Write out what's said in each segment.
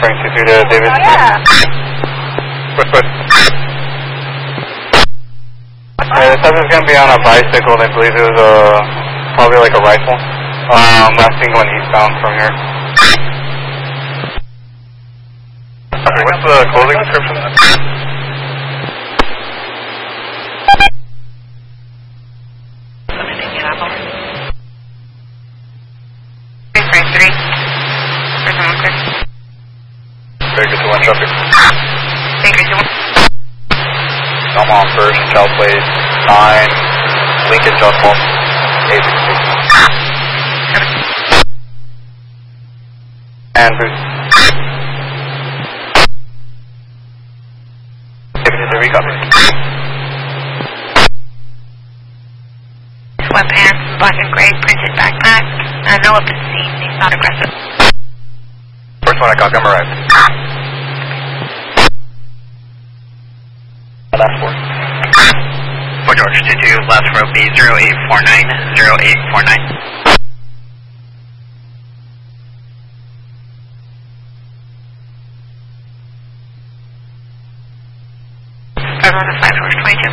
Frank 23 to David. Oh, yeah. Quick. The subject's going to be on a bicycle, and I believe it was probably like a rifle. Last thing going eastbound from here. Okay, what's the clothing description? Baker to 1 traffic. Baker to 1. I'm on first, child plate 9, Lincoln, John Paul, 8. And boost. Giving you the recovery. Sweatpants, black and gray, printed backpack. No weapons seen, he's not aggressive. First one I got, I'm arrived. Last 4. For George 22, last row B 0849. Everyone to 5 George 22.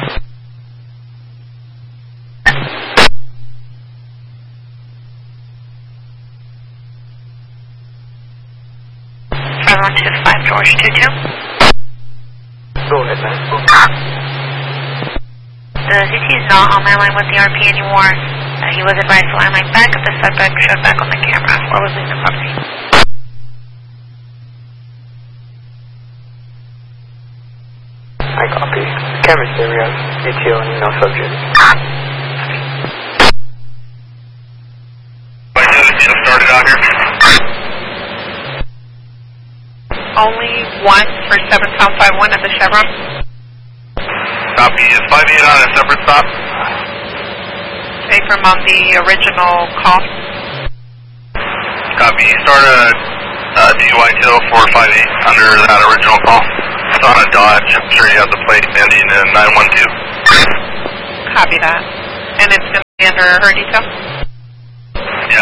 Everyone to 5 George 22. Go ahead, man. The CT is not on landline with the RP anymore. He was advised to landline back if the suspect showed back on the camera or was leaving the property. I copy. Camera's there, we have ETO and no subject. Just started out here. Only one for 7 South 51 at the Chevron. Copy. Is 58 on a separate stop? Say from on the original call. Copy. You started DUI till 458 under that original call. It's on a Dodge. I'm sure you have the plate ending in 912. Copy that. And it's going to be under her detail? Yeah.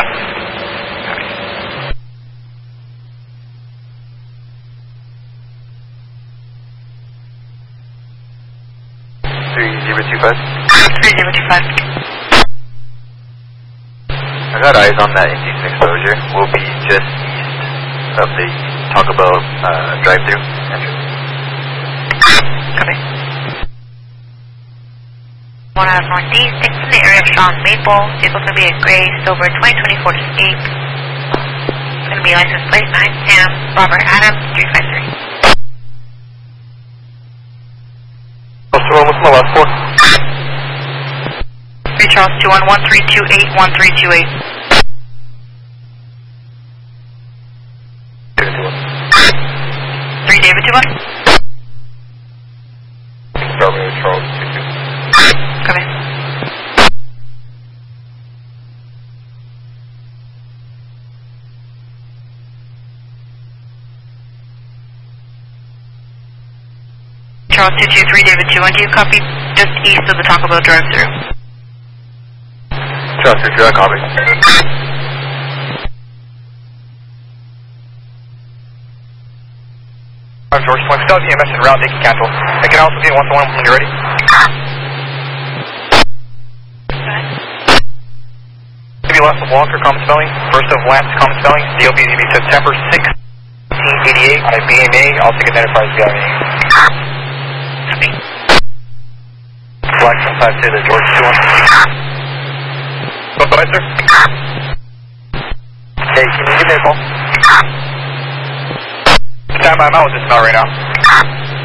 I got eyes on that indecent exposure. We'll be just east of the Taco Bell drive-thru entrance. Copy. 1 out of northeast, take from the area of Sean Maple. Vehicle's going to be a gray, silver 2024 Escape. It's going to be license plate 9 Sam Robert Adams 353. What's the one with my last 4? 3 Charles 21 1328 1328. 3 David 21. Probably Charles 22. Come in. Charles 223 David 21. Do you copy just east of the Taco Bell drive-thru? Charles 22, I copy. I'm George 1. Stop EMS en route, they can cancel. I can also be 1-1 when you're ready. Maybe last of Walker, common spelling. First of Lance, common spelling. DLB is going to be September 6, 1988. On a BMA, I'll take Enterprise BMA. Flag from 5 to the George 21. Go ahead, sir. Hey, can you give me a call? Stand by, I'm out with this smell right now.